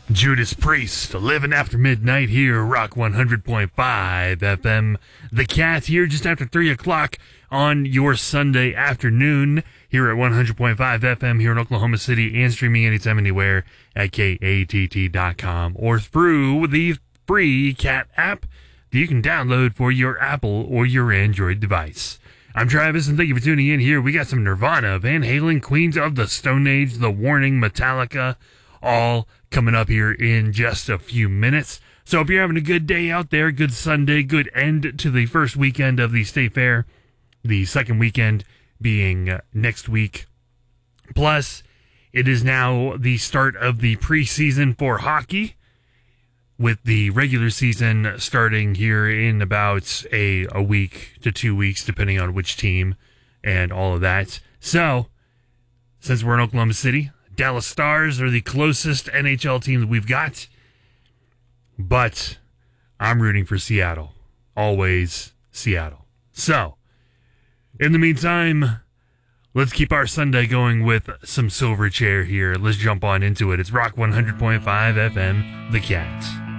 Judas Priest, Living After Midnight here, Rock 100.5 FM. The Cat here just after 3 o'clock on your Sunday afternoon here at 100.5 FM here in Oklahoma City and streaming anytime, anywhere at KATT.com or through the free Cat app that you can download for your Apple or your Android device. I'm Travis, and thank you for tuning in here. We got some Nirvana, Van Halen, Queens of the Stone Age, The Warning, Metallica, all coming up here in just a few minutes. So if you're having a good day out there, good Sunday, good end to the first weekend of the State Fair, the second weekend being next week. Plus, it is now the start of the preseason for hockey, with the regular season starting here in about a week to 2 weeks, depending on which team and all of that. So, since we're in Oklahoma City, Dallas Stars are the closest NHL team that we've got. But I'm rooting for Seattle. Always Seattle. So, in the meantime, let's keep our Sunday going with some Silverchair here. Let's jump on into it. It's Rock 100.5 FM, The Cat.